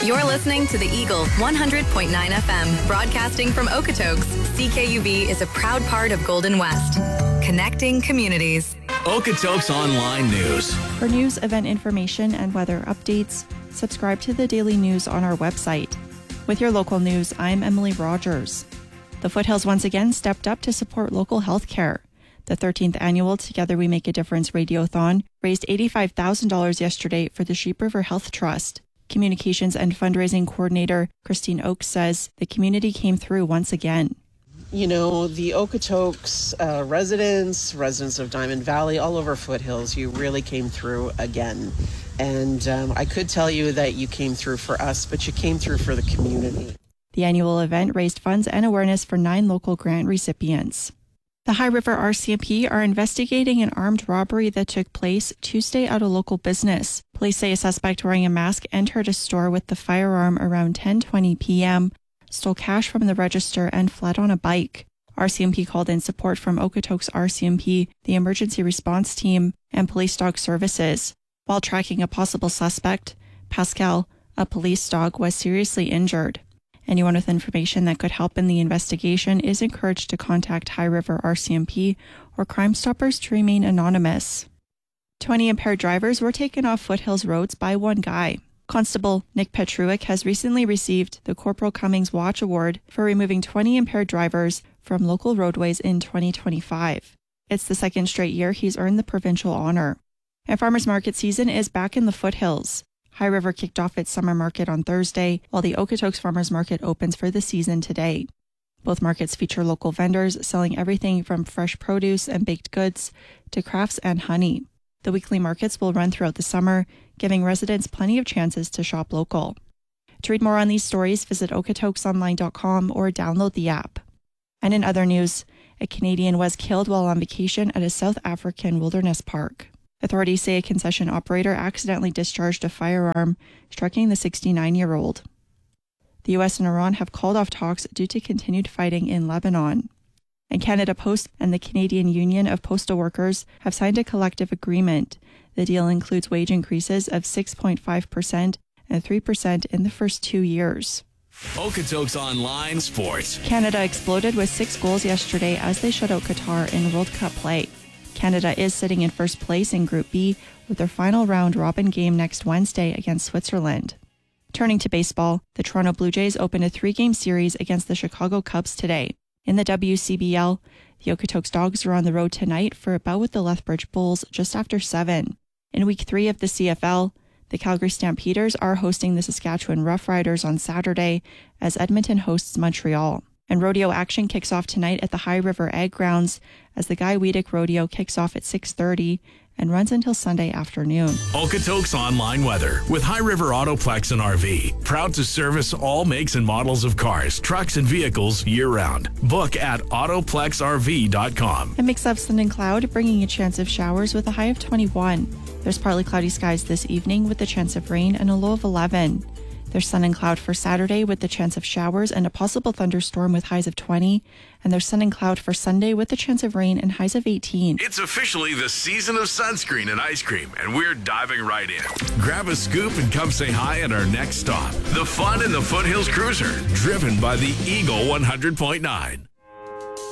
You're listening to the Eagle 100.9 FM, broadcasting from Okotoks. CKUV is a proud part of Golden West, connecting communities. Okotoks Online News. For news, event information, and weather updates, subscribe to the daily news on our website. With your local news, I'm Emily Rogers. The Foothills once again stepped up to support local health care. The 13th annual Together We Make a Difference Radiothon raised $85,000 yesterday for the Sheep River Health Trust. Communications and fundraising coordinator Christine Oakes says the community came through once again. You know, the Okotoks residents of Diamond Valley, all over Foothills, you really came through again. And I could tell you that you came through for us, but you came through for the community. The annual event raised funds and awareness for 9 local grant recipients. The High River RCMP are investigating an armed robbery that took place Tuesday at a local business. Police say a suspect wearing a mask entered a store with the firearm around 10:20 p.m., stole cash from the register, and fled on a bike. RCMP called in support from Okotoks RCMP, the emergency response team, and police dog services. While tracking a possible suspect, Pascal, a police dog, was seriously injured. Anyone with information that could help in the investigation is encouraged to contact High River RCMP or Crime Stoppers to remain anonymous. 20 impaired drivers were taken off Foothills roads by one guy. Constable Nick Petruick has recently received the Corporal Cummings Watch Award for removing 20 impaired drivers from local roadways in 2025. It's the second straight year he's earned the provincial honor. And farmers market season is back in the Foothills. High River kicked off its summer market on Thursday, while the Okotoks Farmers Market opens for the season today. Both markets feature local vendors selling everything from fresh produce and baked goods to crafts and honey. The weekly markets will run throughout the summer, giving residents plenty of chances to shop local. To read more on these stories, visit okotoksonline.com or download the app. And in other news, a Canadian was killed while on vacation at a South African wilderness park. Authorities say a concession operator accidentally discharged a firearm, striking the 69-year-old. The U.S. and Iran have called off talks due to continued fighting in Lebanon. And Canada Post and the Canadian Union of Postal Workers have signed a collective agreement. The deal includes wage increases of 6.5% and 3% in the first 2 years. Okotoks Online Sports. Canada exploded with 6 goals yesterday as they shut out Qatar in World Cup play. Canada is sitting in first place in Group B with their final round-robin game next Wednesday against Switzerland. Turning to baseball, the Toronto Blue Jays opened a 3-game series against the Chicago Cubs today. In the WCBL, the Okotoks Dogs are on the road tonight for a bout with the Lethbridge Bulls just after 7. In Week 3 of the CFL, the Calgary Stampeders are hosting the Saskatchewan Roughriders on Saturday as Edmonton hosts Montreal. And rodeo action kicks off tonight at the High River Ag Grounds as the Guy Weedick Rodeo kicks off at 6:30 and runs until Sunday afternoon. Okotoks Online Weather with High River Autoplex and RV. Proud to service all makes and models of cars, trucks, and vehicles year-round. Book at autoplexrv.com. A mix of sun and cloud, bringing a chance of showers with a high of 21. There's partly cloudy skies this evening with a chance of rain and a low of 11. There's sun and cloud for Saturday with the chance of showers and a possible thunderstorm with highs of 20. And there's sun and cloud for Sunday with the chance of rain and highs of 18. It's officially the season of sunscreen and ice cream, and we're diving right in. Grab a scoop and come say hi at our next stop. The fun in the Foothills Cruiser, driven by the Eagle 100.9.